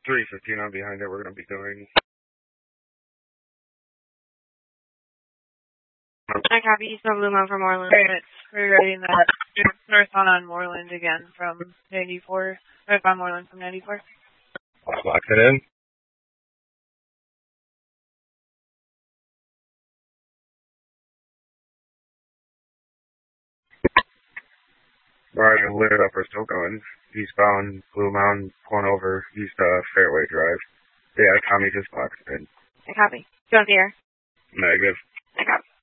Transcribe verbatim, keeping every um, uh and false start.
three fifteen on behind it, we're going to be going. I copy East of Blue Mountain from Moreland. Alright, we're ready that. Northbound on Moreland again from ninety-four. Northbound Moreland from ninety-four. Lock it in. Alright, lit it up, we're still going. Eastbound, Blue Mountain, pulling over, east uh, Fairway Drive. Yeah, Tommy just locked it in. I copy. Go here. Negative. I copy.